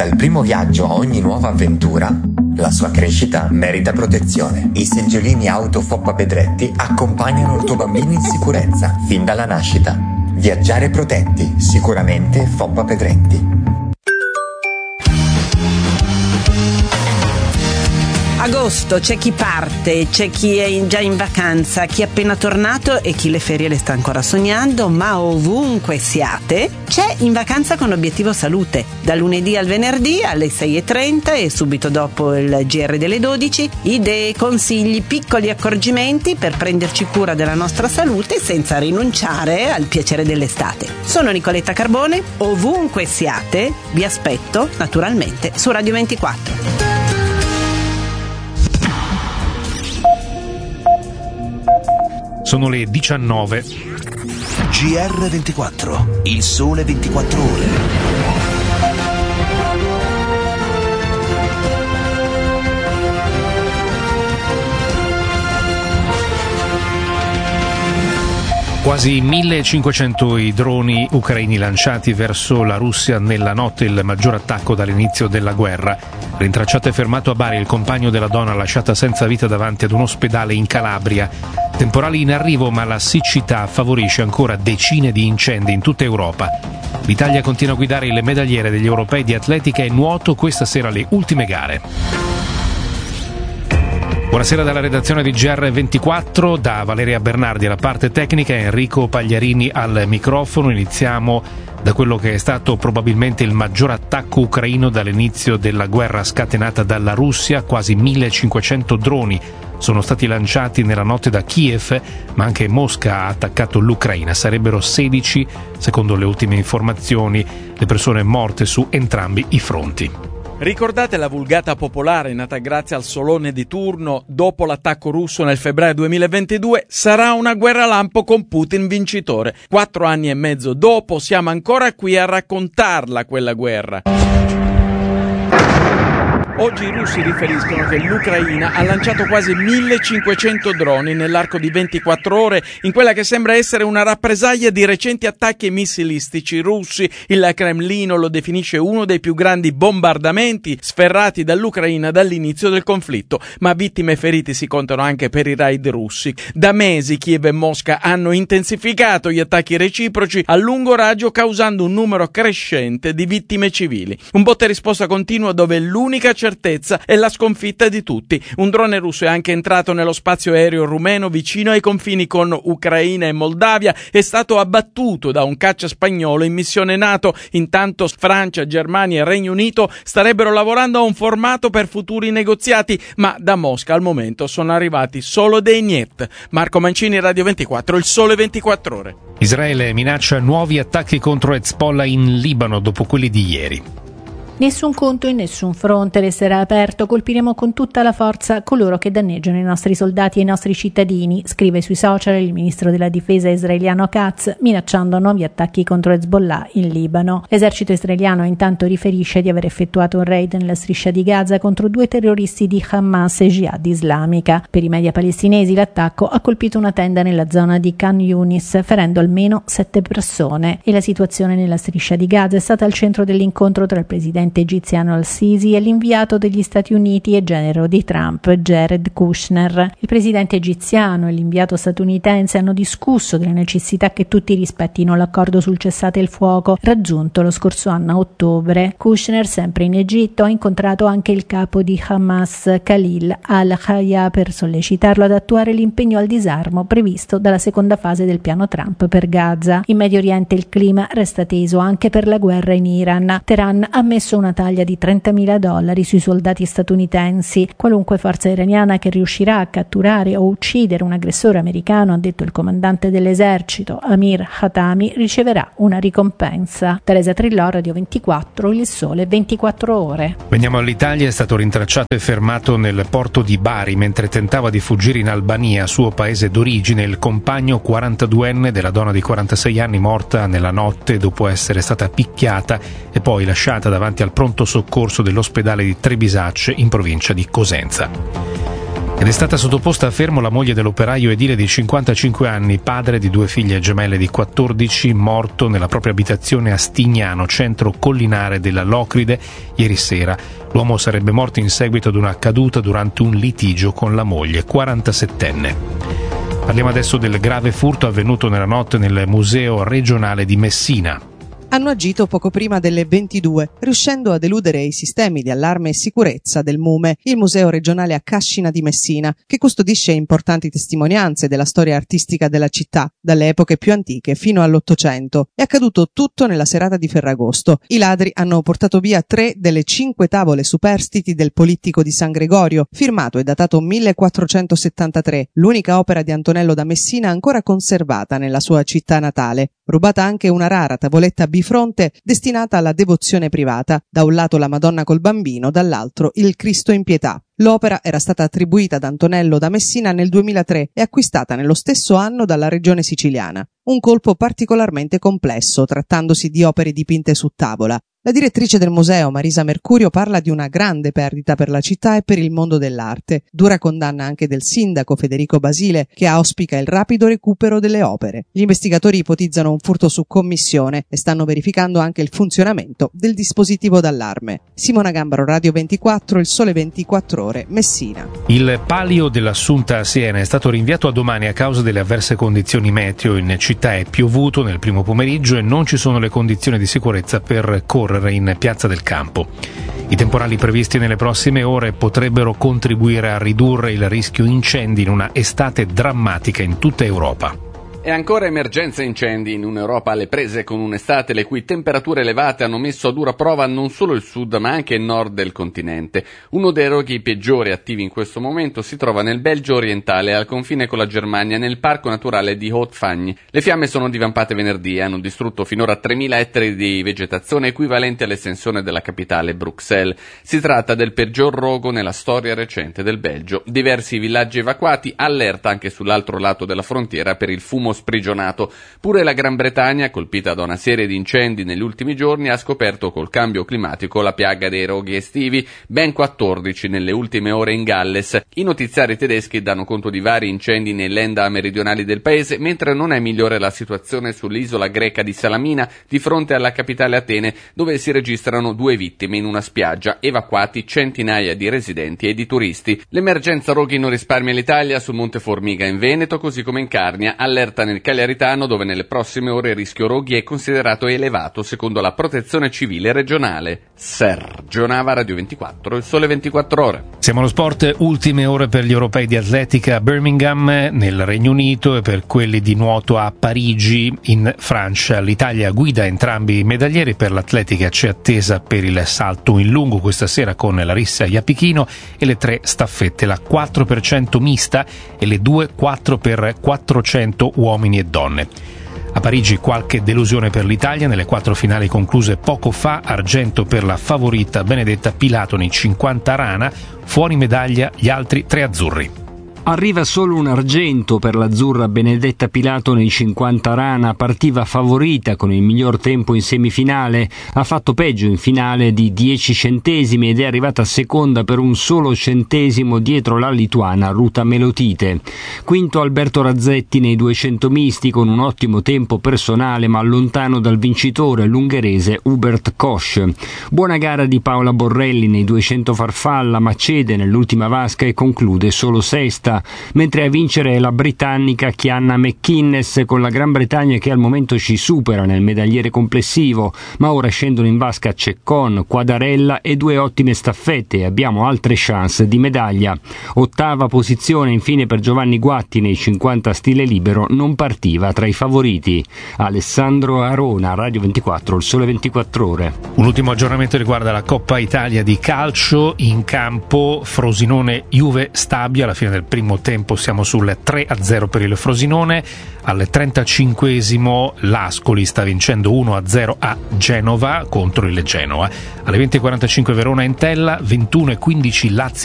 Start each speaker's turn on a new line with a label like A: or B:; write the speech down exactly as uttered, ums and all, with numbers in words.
A: Dal primo viaggio a ogni nuova avventura, la sua crescita merita protezione. I seggiolini auto Foppa Pedretti accompagnano il tuo bambino in sicurezza fin dalla nascita. Viaggiare protetti, sicuramente Foppa Pedretti.
B: Agosto, c'è chi parte, c'è chi è in, già in vacanza, chi è appena tornato e chi le ferie le sta ancora sognando, ma ovunque siate, c'è In Vacanza con Obiettivo Salute, da lunedì al venerdì alle sei e trenta e subito dopo il G R delle dodici, idee, consigli, piccoli accorgimenti per prenderci cura della nostra salute senza rinunciare al piacere dell'estate. Sono Nicoletta Carbone, ovunque siate, vi aspetto naturalmente su Radio ventiquattro.
C: Sono le diciannove.
D: G R ventiquattro, il sole ventiquattro ore.
C: Quasi millecinquecento i droni ucraini lanciati verso la Russia nella notte, il maggior attacco dall'inizio della guerra. Rintracciato e fermato a Bari il compagno della donna lasciata senza vita davanti ad un ospedale in Calabria. Temporali in arrivo, ma la siccità favorisce ancora decine di incendi in tutta Europa. L'Italia continua a guidare il medagliere degli europei di atletica e nuoto, questa sera le ultime gare. Buonasera dalla redazione di G R ventiquattro, da Valeria Bernardi alla parte tecnica e Enrico Pagliarini al microfono. Iniziamo da quello che è stato probabilmente il maggior attacco ucraino dall'inizio della guerra scatenata dalla Russia. Quasi millecinquecento droni sono stati lanciati nella notte da Kiev, ma anche Mosca ha attaccato l'Ucraina. Sarebbero sedici, secondo le ultime informazioni, le persone morte su entrambi i fronti.
E: Ricordate la vulgata popolare nata grazie al Solone di turno dopo l'attacco russo nel febbraio duemilaventidue? Sarà una guerra lampo con Putin vincitore. Quattro anni e mezzo dopo siamo ancora qui a raccontarla quella guerra. Oggi i russi riferiscono che l'Ucraina ha lanciato quasi millecinquecento droni nell'arco di ventiquattro ore in quella che sembra essere una rappresaglia di recenti attacchi missilistici russi. Il Cremlino lo definisce uno dei più grandi bombardamenti sferrati dall'Ucraina dall'inizio del conflitto, ma vittime e feriti si contano anche per i raid russi. Da mesi Kiev e Mosca hanno intensificato gli attacchi reciproci a lungo raggio, causando un numero crescente di vittime civili. Un botta e risposta continuo dove l'unica certezza è la sconfitta di tutti. Un drone russo è anche entrato nello spazio aereo rumeno vicino ai confini con Ucraina e Moldavia, è stato abbattuto da un caccia spagnolo in missione NATO. Intanto Francia, Germania e Regno Unito starebbero lavorando a un formato per futuri negoziati, ma da Mosca al momento sono arrivati solo dei niet. Marco Mancini, Radio ventiquattro, il sole ventiquattro ore.
C: Israele minaccia nuovi attacchi contro Hezbollah in Libano dopo quelli di ieri.
F: Nessun conto in nessun fronte resterà aperto, colpiremo con tutta la forza coloro che danneggiano i nostri soldati e i nostri cittadini, scrive sui social il ministro della difesa israeliano Katz, minacciando nuovi attacchi contro Hezbollah in Libano. L'esercito israeliano intanto riferisce di aver effettuato un raid nella striscia di Gaza contro due terroristi di Hamas e Jihad islamica. Per i media palestinesi l'attacco ha colpito una tenda nella zona di Khan Yunis, ferendo almeno sette persone, e la situazione nella striscia di Gaza è stata al centro dell'incontro tra il presidente egiziano Al-Sisi e l'inviato degli Stati Uniti e genero di Trump Jared Kushner. Il presidente egiziano e l'inviato statunitense hanno discusso della necessità che tutti rispettino l'accordo sul cessate il fuoco raggiunto lo scorso anno a ottobre. Kushner, sempre in Egitto, ha incontrato anche il capo di Hamas Khalil al-Hayya per sollecitarlo ad attuare l'impegno al disarmo previsto dalla seconda fase del piano Trump per Gaza. In Medio Oriente il clima resta teso anche per la guerra in Iran. Teheran ha messo una taglia di trentamila dollari sui soldati statunitensi. Qualunque forza iraniana che riuscirà a catturare o uccidere un aggressore americano, ha detto il comandante dell'esercito Amir Hatami, riceverà una ricompensa. Teresa Trillò, Radio ventiquattro, il sole ventiquattro ore.
C: Veniamo all'Italia. È stato rintracciato e fermato nel porto di Bari mentre tentava di fuggire in Albania, suo paese d'origine, il compagno quarantaduenne della donna di quarantasei anni morta nella notte dopo essere stata picchiata e poi lasciata davanti al pronto soccorso dell'ospedale di Trebisacce in provincia di Cosenza. Ed è stata sottoposta a fermo la moglie dell'operaio edile di cinquantacinque anni, padre di due figlie gemelle di quattordici, morto nella propria abitazione a Stignano, centro collinare della Locride, ieri sera. L'uomo sarebbe morto in seguito ad una caduta durante un litigio con la moglie, quarantasettenne. Parliamo adesso del grave furto avvenuto nella notte nel Museo regionale di Messina.
G: Hanno agito poco prima delle ventidue, riuscendo a deludere i sistemi di allarme e sicurezza del MUME, il Museo regionale a Cascina di Messina, che custodisce importanti testimonianze della storia artistica della città, dalle epoche più antiche fino all'Ottocento. È accaduto tutto nella serata di Ferragosto. I ladri hanno portato via tre delle cinque tavole superstiti del Polittico di San Gregorio, firmato e datato millequattrocentosettantatré, l'unica opera di Antonello da Messina ancora conservata nella sua città natale. Rubata anche una rara tavoletta bifronte destinata alla devozione privata, da un lato la Madonna col Bambino, dall'altro il Cristo in pietà. L'opera era stata attribuita ad Antonello da Messina nel duemilatré e acquistata nello stesso anno dalla regione siciliana. Un colpo particolarmente complesso, trattandosi di opere dipinte su tavola. La direttrice del museo, Marisa Mercurio, parla di una grande perdita per la città e per il mondo dell'arte. Dura condanna anche del sindaco Federico Basile, che auspica il rapido recupero delle opere. Gli investigatori ipotizzano un furto su commissione e stanno verificando anche il funzionamento del dispositivo d'allarme. Simona Gambaro, Radio ventiquattro, Il Sole ventiquattro Ore, Messina.
C: Il palio dell'Assunta a Siena è stato rinviato a domani a causa delle avverse condizioni meteo. In città è piovuto nel primo pomeriggio e non ci sono le condizioni di sicurezza per correre in Piazza del Campo. I temporali previsti nelle prossime ore potrebbero contribuire a ridurre il rischio incendi in una estate drammatica in tutta Europa.
H: E ancora emergenza incendi in un'Europa alle prese con un'estate le cui temperature elevate hanno messo a dura prova non solo il sud ma anche il nord del continente. Uno dei roghi peggiori attivi in questo momento si trova nel Belgio orientale al confine con la Germania nel parco naturale di Haute-Fagne. Le fiamme sono divampate venerdì e hanno distrutto finora tremila ettari di vegetazione equivalenti all'estensione della capitale Bruxelles. Si tratta del peggior rogo nella storia recente del Belgio. Diversi villaggi evacuati, allerta anche sull'altro lato della frontiera per il fumo sprigionato. Pure la Gran Bretagna, colpita da una serie di incendi negli ultimi giorni, ha scoperto col cambio climatico la piaga dei roghi estivi, ben quattordici nelle ultime ore in Galles. I notiziari tedeschi danno conto di vari incendi nei Länder meridionali del paese, mentre non è migliore la situazione sull'isola greca di Salamina, di fronte alla capitale Atene, dove si registrano due vittime in una spiaggia, evacuati centinaia di residenti e di turisti. L'emergenza roghi non risparmia l'Italia sul Monte Formiga in Veneto, così come in Carnia, allerta nel Cagliaritano, dove nelle prossime ore il rischio roghi è considerato elevato secondo la protezione civile regionale. Sergio Nava, Radio ventiquattro, Il Sole ventiquattro Ore.
C: Siamo allo sport, ultime ore per gli europei di atletica a Birmingham nel Regno Unito e per quelli di nuoto a Parigi in Francia. L'Italia guida entrambi i medaglieri. Per l'atletica c'è attesa per il salto in lungo questa sera con Larissa Iapichino e le tre staffette, la quattro per cento mista e le due quattro per quattrocento uomini e donne. A Parigi qualche delusione per l'Italia nelle quattro finali concluse poco fa, argento per la favorita Benedetta Pilato nei cinquanta rana, fuori medaglia gli altri tre azzurri.
I: Arriva solo un argento per l'azzurra Benedetta Pilato nei cinquanta rana, partiva favorita con il miglior tempo in semifinale, ha fatto peggio in finale di dieci centesimi ed è arrivata seconda per un solo centesimo dietro la lituana Ruta Melotite. Quinto Alberto Razzetti nei duecento misti con un ottimo tempo personale ma lontano dal vincitore, l'ungherese Hubert Koch. Buona gara di Paola Borrelli nei duecento farfalla ma cede nell'ultima vasca e conclude solo sesta, mentre a vincere è la britannica Kianna McInnes, con la Gran Bretagna che al momento ci supera nel medagliere complessivo, ma ora scendono in vasca Ceccon, Quadarella e due ottime staffette e abbiamo altre chance di medaglia. Ottava posizione infine per Giovanni Guatti nei cinquanta stile libero, non partiva tra i favoriti. Alessandro Arona, Radio ventiquattro, Il Sole ventiquattro Ore.
C: Un ultimo aggiornamento riguarda la Coppa Italia di calcio. In campo Frosinone Juve Stabia, alla fine del primo tempo siamo sul tre a zero per il Frosinone. Al trentacinquesimo l'Ascoli sta vincendo uno a zero a Genova contro il Genoa. Alle venti e quarantacinque Verona Entella, ventuno e quindici Lazio